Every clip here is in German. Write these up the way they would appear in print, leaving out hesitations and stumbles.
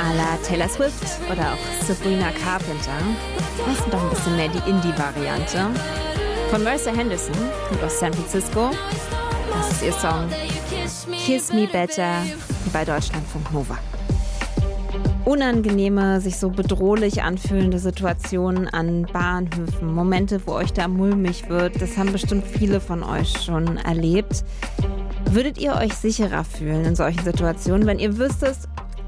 à la Taylor Swift oder auch Sabrina Carpenter. Das ist doch ein bisschen mehr die Indie-Variante. Von Mercer Henderson, kommt aus San Francisco. Das ist ihr Song Kiss Me Better bei Deutschlandfunk Nova. Unangenehme, sich so bedrohlich anfühlende Situationen an Bahnhöfen, Momente, wo euch da mulmig wird, das haben bestimmt viele von euch schon erlebt. Würdet ihr euch sicherer fühlen in solchen Situationen, wenn ihr wüsstet,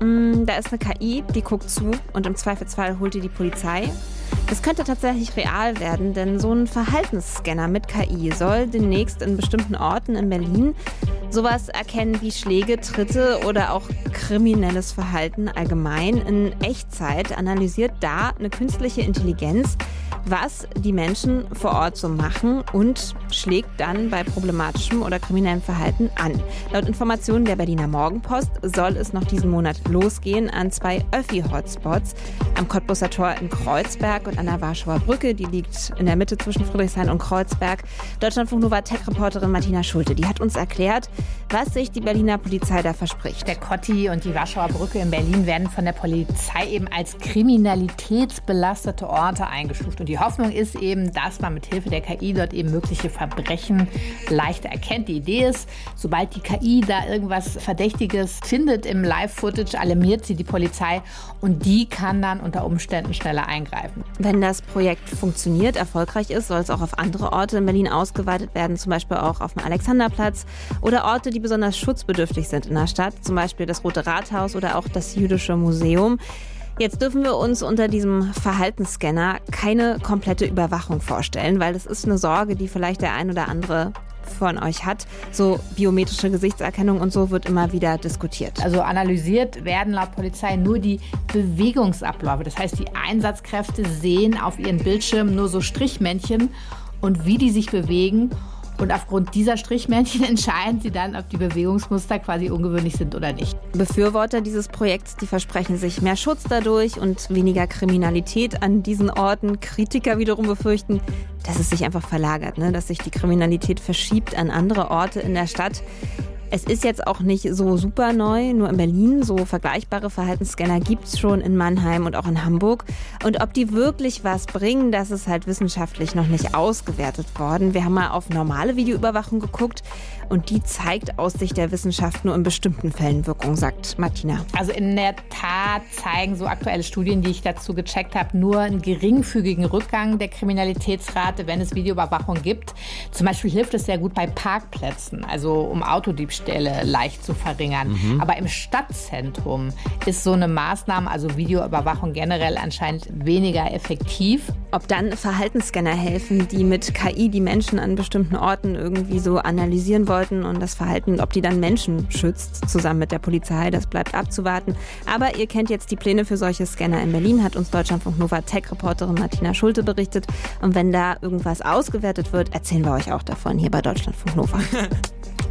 da ist eine KI, die guckt zu und im Zweifelsfall holt ihr die Polizei? Das könnte tatsächlich real werden, denn so ein Verhaltensscanner mit KI soll demnächst in bestimmten Orten in Berlin sowas erkennen wie Schläge, Tritte oder auch kriminelles Verhalten allgemein. In Echtzeit analysiert da eine künstliche Intelligenz, was die Menschen vor Ort so machen und schlägt dann bei problematischem oder kriminellem Verhalten an. Laut Informationen der Berliner Morgenpost soll es noch diesen Monat losgehen an 2 Öffi-Hotspots am Cottbuser Tor in Kreuzberg und an der Warschauer Brücke. Die liegt in der Mitte zwischen Friedrichshain und Kreuzberg. Deutschlandfunk Nova Tech-Reporterin Martina Schulte, die hat uns erklärt, was sich die Berliner Polizei da verspricht. Der Kotti und die Warschauer Brücke in Berlin werden von der Polizei eben als kriminalitätsbelastete Orte eingestuft. Und die Hoffnung ist eben, dass man mit Hilfe der KI dort eben mögliche Verbrechen leichter erkennt. Die Idee ist, sobald die KI da irgendwas Verdächtiges findet im Live-Footage, alarmiert sie die Polizei und die kann dann unter Umständen schneller eingreifen. Wenn das Projekt funktioniert, erfolgreich ist, soll es auch auf andere Orte in Berlin ausgeweitet werden, zum Beispiel auch auf dem Alexanderplatz oder Orte, die besonders schutzbedürftig sind in der Stadt, zum Beispiel das Rote Rathaus oder auch das Jüdische Museum. Jetzt dürfen wir uns unter diesem Verhaltensscanner keine komplette Überwachung vorstellen, weil das ist eine Sorge, die vielleicht der ein oder andere von euch hat. So biometrische Gesichtserkennung und so wird immer wieder diskutiert. Also analysiert werden laut Polizei nur die Bewegungsabläufe. Das heißt, die Einsatzkräfte sehen auf ihren Bildschirmen nur so Strichmännchen und wie die sich bewegen. Und aufgrund dieser Strichmännchen entscheiden sie dann, ob die Bewegungsmuster quasi ungewöhnlich sind oder nicht. Befürworter dieses Projekts, die versprechen sich mehr Schutz dadurch und weniger Kriminalität an diesen Orten. Kritiker wiederum befürchten, dass es sich einfach verlagert, dass sich die Kriminalität verschiebt an andere Orte in der Stadt. Es ist jetzt auch nicht so super neu, nur in Berlin. So vergleichbare Verhaltensscanner gibt es schon in Mannheim und auch in Hamburg. Und ob die wirklich was bringen, das ist halt wissenschaftlich noch nicht ausgewertet worden. Wir haben mal auf normale Videoüberwachung geguckt und die zeigt aus Sicht der Wissenschaft nur in bestimmten Fällen Wirkung, sagt Martina. Also in der Tat zeigen so aktuelle Studien, die ich dazu gecheckt habe, nur einen geringfügigen Rückgang der Kriminalitätsrate, wenn es Videoüberwachung gibt. Zum Beispiel hilft es sehr gut bei Parkplätzen, also um Autodiebstähle leicht zu verringern. Aber im Stadtzentrum ist so eine Maßnahme, also Videoüberwachung generell anscheinend weniger effektiv. Ob dann Verhaltensscanner helfen, die mit KI die Menschen an bestimmten Orten irgendwie so analysieren wollten und das Verhalten, ob die dann Menschen schützt, zusammen mit der Polizei, das bleibt abzuwarten. Aber ihr kennt jetzt die Pläne für solche Scanner in Berlin, hat uns Deutschlandfunk Nova Tech-Reporterin Martina Schulte berichtet. Und wenn da irgendwas ausgewertet wird, erzählen wir euch auch davon hier bei Deutschlandfunk Nova.